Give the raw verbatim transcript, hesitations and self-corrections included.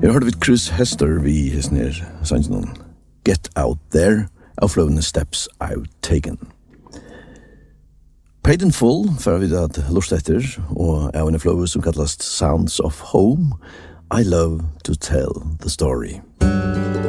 Jeg hørte vidt Chris Hester vi hisner sangen Get Out There av flowene Steps I've Taken. Paid in Full for vi at lust etter og av en flow som kallast Sounds of Home. I love to tell the story.